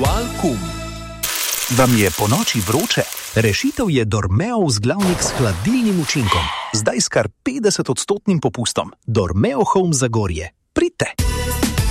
Qualcomm. Vam je po noči vroče? Rešitev je Dormeo vzglavnik s hladilnim učinkom. Zdaj s kar 50% popustom. Dormeo Home Zagorje. Pridite!